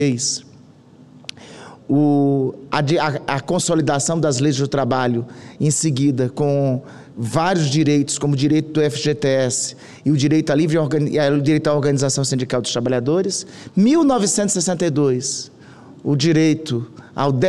a consolidação das leis do trabalho, em seguida, com vários direitos, como o direito do FGTS e o direito à organização sindical dos trabalhadores. 1962, o direito ao